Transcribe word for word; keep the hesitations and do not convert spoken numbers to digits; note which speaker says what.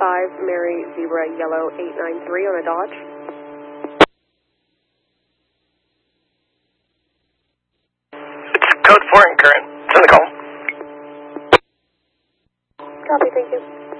Speaker 1: five Mary Zebra Yellow eight nine three on a Dodge.
Speaker 2: It's code four and current. Send the call.
Speaker 1: Copy, thank you.